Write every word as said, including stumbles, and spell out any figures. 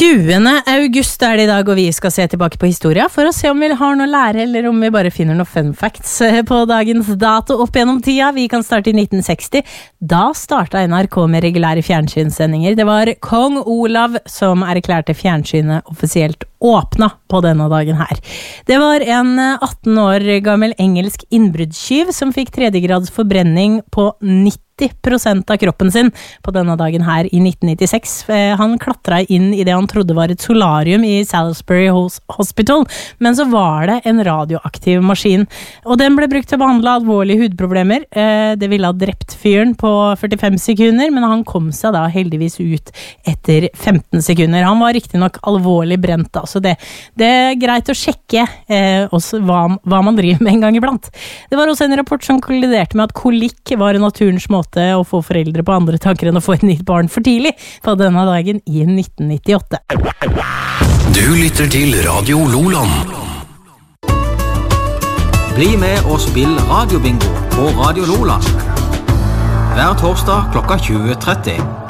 tjuende august er det I dag, og vi skal se tilbake på historia for å se om vi har noe å lære, eller om vi bare finner noen fun facts på dagens dato opp gjennom tida. Vi kan starte I nitten seksti. Da startet N R K med regulære fjernsynssendinger. Det var kong Olav som erklærte fjernsynet offisielt åpna på denne dagen her. Det var en atten år gammel engelsk innbruddstyv som fikk tredjegrads forbrenning på nitti prosent av kroppen sin på denne dagen her I nitten nittiseks. Han klatret inn I det han trodde var et solarium I Salisbury Hospital, men så var det en radioaktiv maskin, og den ble brukt til å behandle alvorlige hudproblemer. Det ville ha drept fyren på førtifem sekunder, men han kom seg da heldigvis ut etter femten sekunder. Han var riktig nok alvorlig brent da, så det, det er greit å sjekke eh, også hva, hva man driver med en gang iblant. Det var også en rapport som kolliderte med at kolikk var naturens måte å få foreldre på andre tanker enn å få et nytt barn for tidlig på denne dagen I nitten nittiåtte. Du lytter til Radio Loland. Bli med og spill radiobingo på Radio Loland. Hver torsdag klokka tjue tretti.